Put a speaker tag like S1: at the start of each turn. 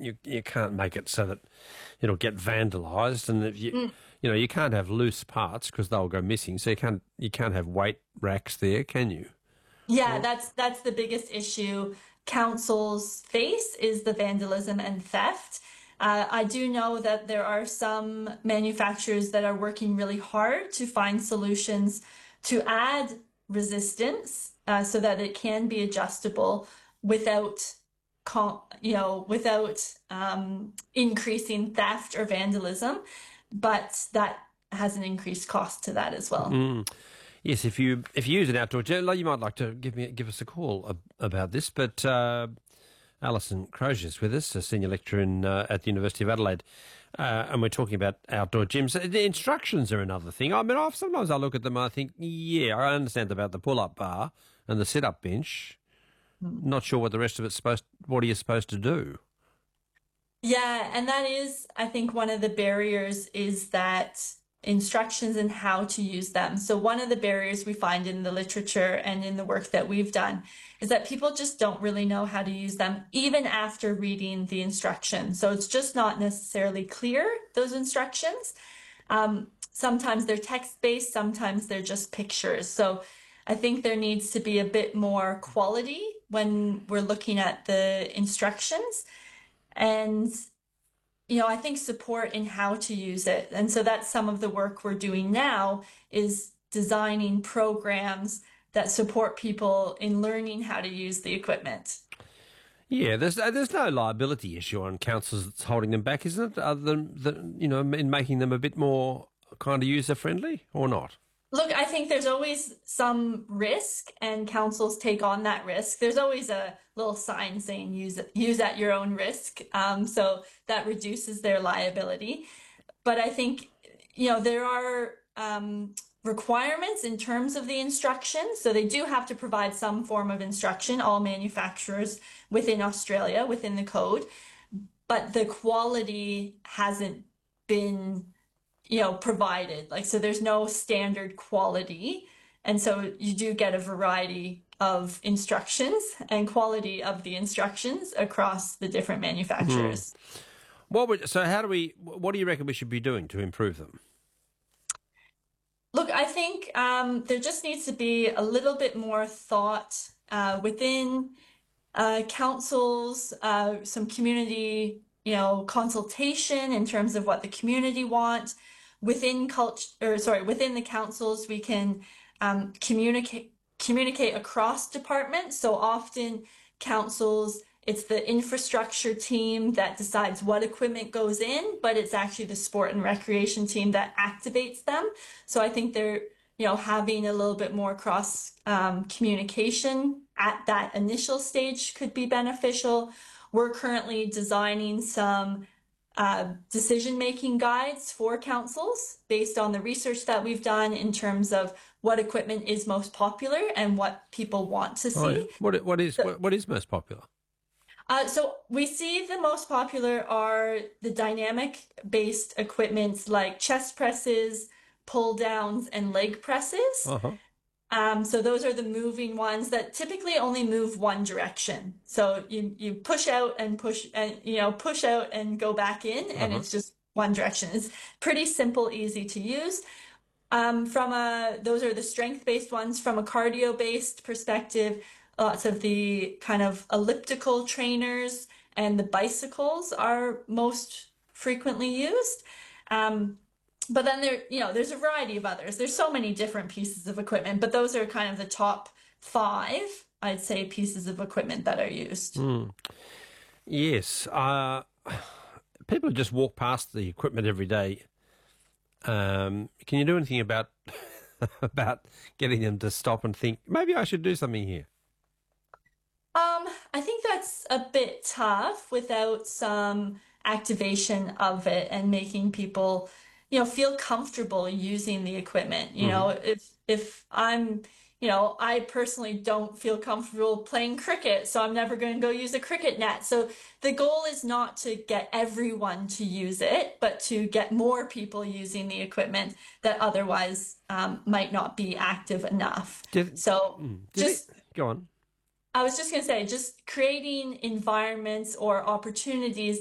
S1: you can't make it so that it'll get vandalised, and if you can't have loose parts because they'll go missing. So you can't have weight racks there, can you?
S2: Yeah, that's the biggest issue councils face is the vandalism and theft. I do know that there are some manufacturers that are working really hard to find solutions to add resistance so that it can be adjustable without, without increasing theft or vandalism. But that has an increased cost to that as well.
S1: Yes, if you use an outdoor gym, you might like to give us a call about this. But Alison Crozier is with us, a senior lecturer at the University of Adelaide, and we're talking about outdoor gyms. The instructions are another thing. I mean, sometimes I look at them and I think, yeah, I understand about the pull-up bar and the sit-up bench. Not sure what the rest of it's what are you supposed to do?
S2: Yeah, and that is, I think, one of the barriers is that instructions and how to use them. So one of the barriers we find in the literature and in the work that we've done is that people just don't really know how to use them even after reading the instructions. So it's just not necessarily clear, those instructions. Sometimes they're text-based, sometimes they're just pictures. So I think there needs to be a bit more quality when we're looking at the instructions. And I think support in how to use it. And so that's some of the work we're doing now is designing programs that support people in learning how to use the equipment.
S1: Yeah, there's no liability issue on councils that's holding them back, isn't it? Other than in making them a bit more kind of user friendly, or not?
S2: Look, I think there's always some risk, and councils take on that risk. There's always a little sign saying use at your own risk, so that reduces their liability. But I think there are requirements in terms of the instructions, so they do have to provide some form of instruction. All manufacturers within Australia, within the code, but the quality hasn't been provided. So there's no standard quality. And so you do get a variety of instructions and quality of the instructions across the different manufacturers.
S1: What do you reckon we should be doing to improve them?
S2: Look, I think there just needs to be a little bit more thought within councils, some community, consultation in terms of what the community want. Within the councils, we can communicate across departments. So often councils, it's the infrastructure team that decides what equipment goes in, but it's actually the sport and recreation team that activates them. So I think they're, having a little bit more cross communication at that initial stage could be beneficial. We're currently designing some decision-making guides for councils based on the research that we've done in terms of what equipment is most popular and what people want to see.
S1: Oh, yeah. What is most popular?
S2: So we see the most popular are the dynamic-based equipments like chest presses, pull downs, and leg presses. So those are the moving ones that typically only move one direction. So you push out and push and push out and go back in, and it's just one direction. It's pretty simple, easy to use. Those are the strength-based ones. From a cardio-based perspective, lots of the kind of elliptical trainers and the bicycles are most frequently used. But then there's a variety of others. There's so many different pieces of equipment, but those are kind of the top 5, I'd say, pieces of equipment that are used.
S1: Yes. People just walk past the equipment every day. Can you do anything about getting them to stop and think, maybe I should do something here?
S2: I think that's a bit tough without some activation of it and making people feel comfortable using the equipment. If I'm, I personally don't feel comfortable playing cricket, so I'm never going to go use a cricket net. So the goal is not to get everyone to use it, but to get more people using the equipment that otherwise might not be active enough.
S1: Go on.
S2: I was just going to say, just creating environments or opportunities